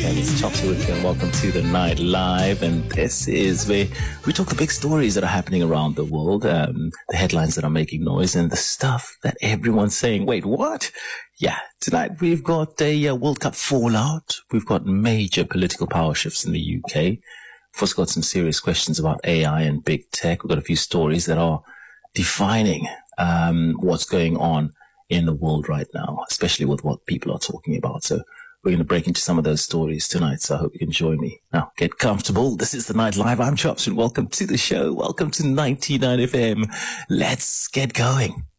name is Chopsy with you and welcome to the Night Live. And this is where we talk the big stories that are happening around the world, the headlines that are making noise and the stuff that everyone's saying, wait, what? Yeah, tonight we've got a World Cup fallout. We've got major political power shifts in the UK. We've also got some serious questions about AI and big tech. We've got a few stories that are defining what's going on in the world right now, especially with what people are talking about. So we're going to break into some of those stories tonight, so I hope you can join me. Now, get comfortable. This is the Night Live. I'm Chops, and welcome to the show. Welcome to 99 FM. Let's get going.